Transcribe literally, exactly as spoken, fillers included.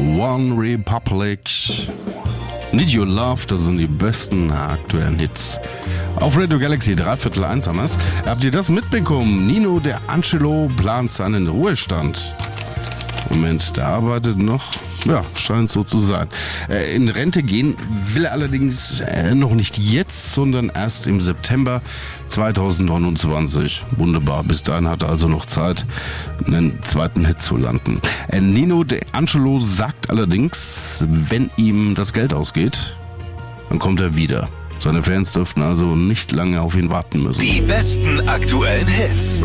One Republic. Need Your Love, das sind die besten aktuellen Hits. Auf Radio Galaxy dreiviertel eins haben wir's. Habt ihr das mitbekommen? Nino De Angelo plant seinen Ruhestand. Moment, der arbeitet noch. Ja, scheint so zu sein. Äh, in Rente gehen will er allerdings äh, noch nicht jetzt, sondern erst im September zweitausendneunundzwanzig. Wunderbar, bis dahin hat er also noch Zeit, einen zweiten Hit zu landen. Äh, Nino De Angelo sagt allerdings, wenn ihm das Geld ausgeht, dann kommt er wieder. Seine Fans dürften also nicht lange auf ihn warten müssen. Die besten aktuellen Hits.